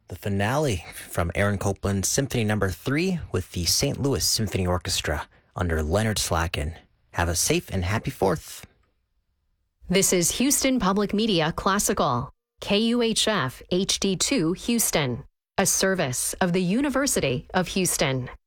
The finale from Aaron Copland's Symphony No. 3 with the St. Louis Symphony Orchestra under Leonard Slacken. Have a safe and happy 4th. This is Houston Public Media Classical, KUHF HD2 Houston, a service of the University of Houston.